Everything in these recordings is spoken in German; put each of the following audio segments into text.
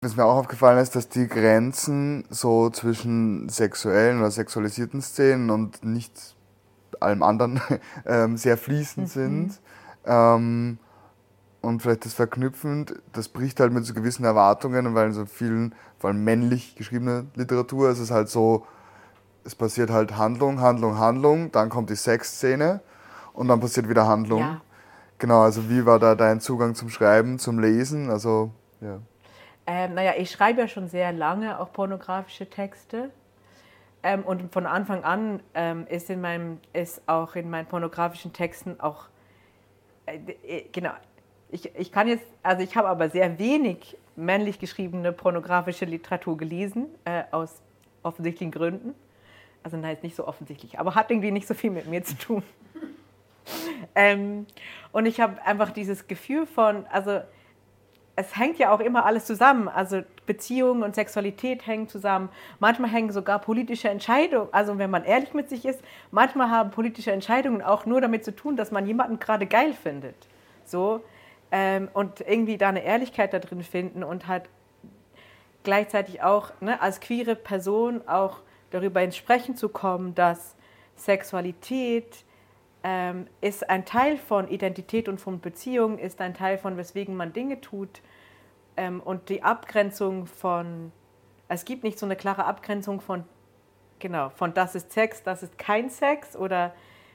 Was mir auch aufgefallen ist, dass die Grenzen so zwischen sexuellen oder sexualisierten Szenen und nicht allem anderen sehr fließend sind. Ähm, und vielleicht das verknüpfend, das bricht halt mit so gewissen Erwartungen, weil in so vielen, vor allem männlich geschriebene Literatur, ist es halt so, es passiert halt Handlung, Handlung, Handlung, dann kommt die Sexszene und dann passiert wieder Handlung. Ja. Genau, also wie war da dein Zugang zum Schreiben, zum Lesen? Also, ja. Naja, ich schreibe ja schon sehr lange auch pornografische Texte. Und von Anfang an ist auch in meinen pornografischen Texten auch, genau, ich kann jetzt, also ich habe aber sehr wenig männlich geschriebene pornografische Literatur gelesen, aus offensichtlichen Gründen. Also nein, ist nicht so offensichtlich, aber hat irgendwie nicht so viel mit mir zu tun. Und ich habe einfach dieses Gefühl von, also es hängt ja auch immer alles zusammen. Also Beziehungen und Sexualität hängen zusammen. Manchmal hängen sogar politische Entscheidungen, also wenn man ehrlich mit sich ist, manchmal haben politische Entscheidungen auch nur damit zu tun, dass man jemanden gerade geil findet. So, und irgendwie da eine Ehrlichkeit da drin finden und halt gleichzeitig auch, ne, als queere Person auch darüber ins Sprechen zu kommen, dass Sexualität ist ein Teil von Identität und von Beziehung, ist ein Teil von, weswegen man Dinge tut. Und die Abgrenzung von, es gibt nicht so eine klare Abgrenzung von, genau, von das ist Sex, das ist kein Sex oder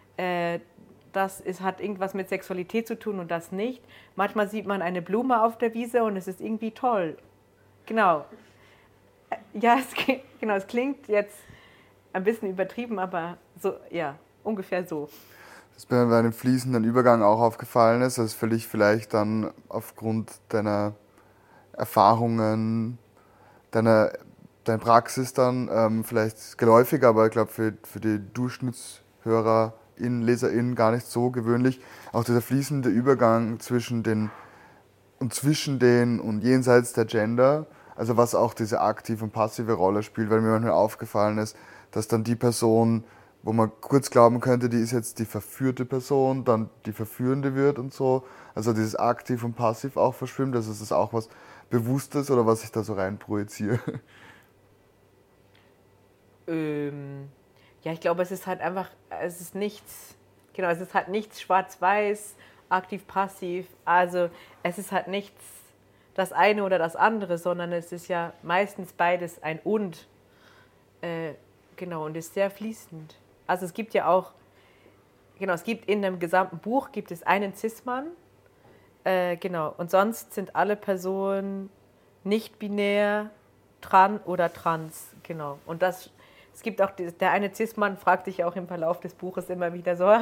hat irgendwas mit Sexualität zu tun und das nicht. Manchmal sieht man eine Blume auf der Wiese und es ist irgendwie toll. Genau. Ja, genau, es klingt jetzt ein bisschen übertrieben, aber so, ja, ungefähr so. Was mir bei einem fließenden Übergang auch aufgefallen ist, dass für dich vielleicht dann aufgrund deiner Erfahrungen, deiner, deiner Praxis dann vielleicht geläufig, aber ich glaube für die DurchschnittshörerInnen, LeserInnen gar nicht so gewöhnlich, auch dieser fließende Übergang zwischen den und jenseits der Gender, also was auch diese aktive und passive Rolle spielt, weil mir manchmal aufgefallen ist, dass dann die Person, wo man kurz glauben könnte, die ist jetzt die verführte Person, dann die Verführende wird und so. Also dieses aktiv und passiv auch verschwimmt. Also ist das auch was Bewusstes oder was ich da so rein projiziere? Ähm, ja, ich glaube, es ist halt einfach, es ist nichts, genau, es ist halt nichts schwarz-weiß, aktiv-passiv. Also es ist halt nichts das eine oder das andere, sondern es ist ja meistens beides ein und. Äh, genau, und ist sehr fließend. Also es gibt ja auch, genau, es gibt in dem gesamten Buch gibt es einen Cis-Mann, genau, und sonst sind alle Personen nicht binär, tran oder trans, genau. Und es gibt auch, der eine Cis-Mann fragt sich ja auch im Verlauf des Buches immer wieder so,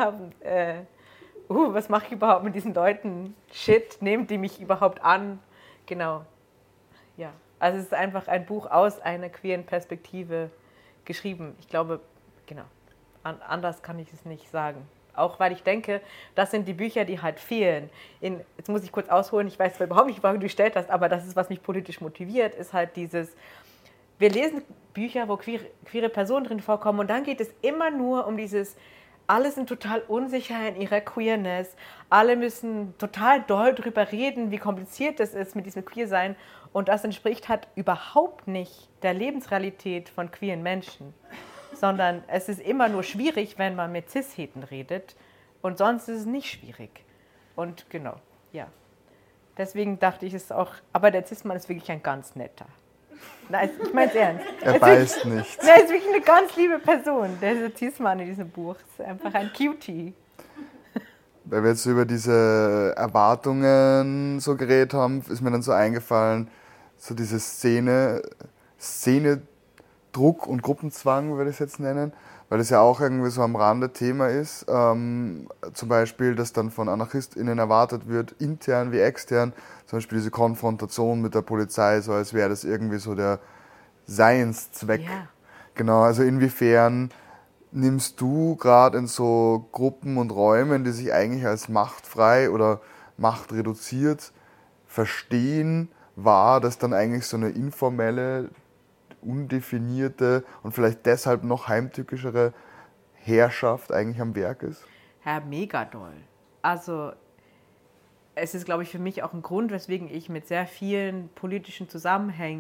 was mache ich überhaupt mit diesen Leuten? Shit, nehmen die mich überhaupt an? Genau, ja. Also es ist einfach ein Buch aus einer queeren Perspektive geschrieben. Ich glaube, genau, anders kann ich es nicht sagen. Auch weil ich denke, das sind die Bücher, die halt fehlen. Jetzt muss ich kurz ausholen, ich weiß zwar überhaupt nicht, warum du gestellt hast, aber das ist, was mich politisch motiviert, ist halt wir lesen Bücher, wo queere Personen drin vorkommen und dann geht es immer nur um alle sind total unsicher in ihrer Queerness, alle müssen total doll drüber reden, wie kompliziert es ist mit diesem Queersein und das entspricht halt überhaupt nicht der Lebensrealität von queeren Menschen, sondern es ist immer nur schwierig, wenn man mit Cis-Heten redet und sonst ist es nicht schwierig. Und genau, ja. Deswegen dachte ich es auch, aber der Cis-Mann ist wirklich ein ganz netter. Nein, ich meine es ernst. Er beißt nicht. Er ist wirklich eine ganz liebe Person, der Cis-Mann in diesem Buch. Ist einfach ein Cutie. Weil wir jetzt über diese Erwartungen so geredet haben, ist mir dann so eingefallen, so diese Szene Druck und Gruppenzwang, würde ich es jetzt nennen, weil es ja auch irgendwie so am Rande Thema ist. Zum Beispiel, dass dann von AnarchistInnen erwartet wird, intern wie extern, zum Beispiel diese Konfrontation mit der Polizei, so als wäre das irgendwie so der Seinszweck. Ja. Genau, also inwiefern nimmst du gerade in so Gruppen und Räumen, die sich eigentlich als machtfrei oder machtreduziert verstehen, wahr, dass dann eigentlich so eine informelle, undefinierte und vielleicht deshalb noch heimtückischere Herrschaft eigentlich am Werk ist? Ja, mega doll. Also es ist, glaube ich, für mich auch ein Grund, weswegen ich mit sehr vielen politischen Zusammenhängen